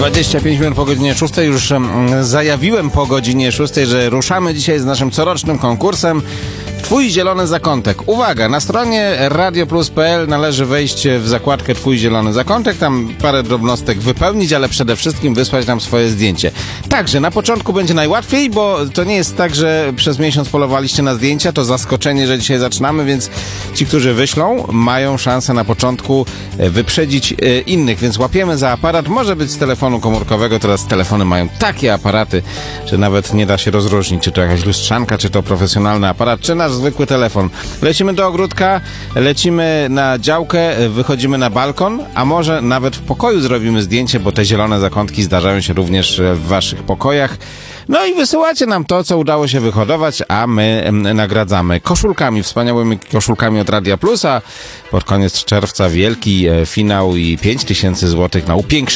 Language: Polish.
25 minut po godzinie 6. Już zajawiłem po godzinie 6, że ruszamy dzisiaj z naszym corocznym konkursem Twój zielony zakątek. Uwaga, na stronie radioplus.pl należy wejść w zakładkę Twój zielony zakątek, tam parę drobnostek wypełnić, ale przede wszystkim wysłać nam swoje zdjęcie. Także na początku będzie najłatwiej, bo to nie jest tak, że przez miesiąc polowaliście na zdjęcia, to zaskoczenie, że dzisiaj zaczynamy, więc ci, którzy wyślą, mają szansę na początku wyprzedzić innych, więc łapiemy za aparat, może być z telefonu komórkowego, teraz telefony mają takie aparaty, że nawet nie da się rozróżnić, czy to jakaś lustrzanka, czy to profesjonalny aparat, czy nasz zwykły telefon. Lecimy do ogródka, lecimy na działkę, wychodzimy na balkon, a może nawet w pokoju zrobimy zdjęcie, bo te zielone zakątki zdarzają się również w waszych pokojach. No i wysyłacie nam to, co udało się wyhodować, a my nagradzamy koszulkami, wspaniałymi koszulkami od Radia Plus, a pod koniec czerwca wielki finał i 5000 zł na upiększenie